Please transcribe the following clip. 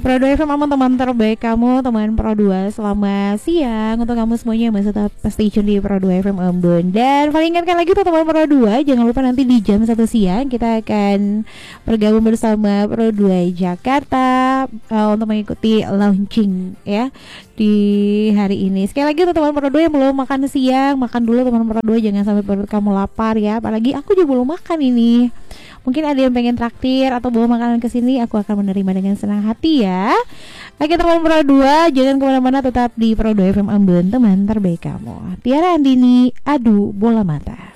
Pro 2 FM aman teman terbaik kamu, teman Pro 2. Selamat siang untuk kamu semuanya yang masih tetap stay tune di Pro 2 FM Ambon. Dan paling ingatkan lagi tuh teman Pro 2, jangan lupa nanti di jam 1 siang kita akan bergabung bersama Pro 2 Jakarta untuk mengikuti launching ya di hari ini. Sekali lagi untuk teman Pro 2 yang belum makan siang, makan dulu teman Pro 2, jangan sampai perut kamu lapar ya. Apalagi aku juga belum makan ini. Mungkin ada yang pengen traktir atau bawa makanan ke sini, aku akan menerima dengan senang hati ya. Oke teman Pro 2, jangan kemana-mana, tetap di Pro 2 FM Ambon, teman terbaik kamu. Tiara Andini, adu bola mata.